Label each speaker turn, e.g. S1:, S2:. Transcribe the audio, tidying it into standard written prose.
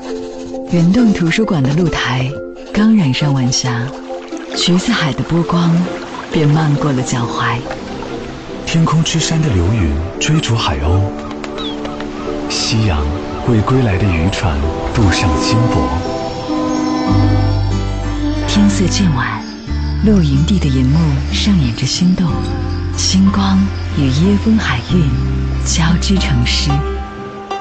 S1: 圆洞图书馆的露台刚染上晚霞，橘子海的波光便漫过了脚踝。
S2: 天空之山的流云追逐海鸥，夕阳为归来的渔船镀上金箔。
S1: 天色渐晚，露营地的银幕上演着心动，星光与椰风海韵交织成诗。